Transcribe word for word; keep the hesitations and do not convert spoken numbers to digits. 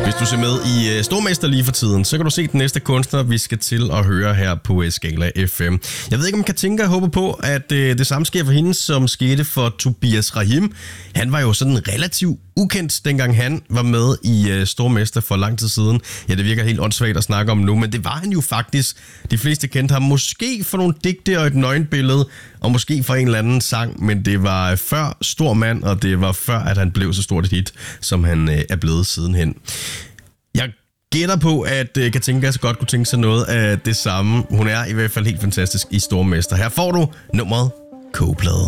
Hvis du ser med i uh, Stormester lige for tiden, så kan du se den næste kunstner, vi skal til at høre her på uh, Skala F M. Jeg ved ikke, om man kan tænke og håbe på, at uh, det samme sker for hende, som skete for Tobias Rahim. Han var jo sådan relativt ukendt, dengang han var med i uh, Stormester for lang tid siden. Ja, det virker helt åndssvagt at snakke om nu, men det var han jo faktisk. De fleste kendte ham måske for nogle digte og et nøgenbillede, og måske for en eller anden sang, men det var før Stor Mand, og det var før, at han blev så stort et hit, som han uh, er blevet sidenhen. Jeg gætter på, at uh, Katinka så godt kunne tænke sig noget af det samme. Hun er i hvert fald helt fantastisk i Stormester. Her får du nummeret Kogeplade.